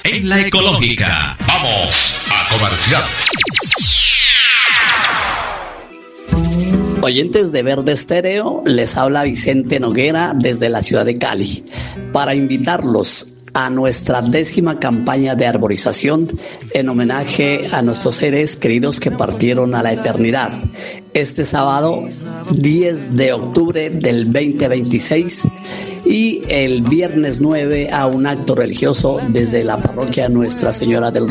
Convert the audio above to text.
en la ecológica. Vamos a comercial. Oyentes de Verde Estéreo, les habla Vicente Noguera desde la ciudad de Cali para invitarlos a nuestra 10ª campaña de arborización en homenaje a nuestros seres queridos que partieron a la eternidad. Este sábado 10 de octubre del 2026 y el viernes 9 a un acto religioso desde la parroquia Nuestra Señora del